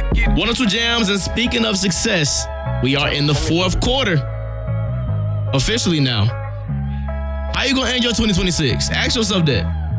One or two jams, and speaking of success, we are in the fourth quarter. Officially now. How you gonna end your 2026? Ask yourself that.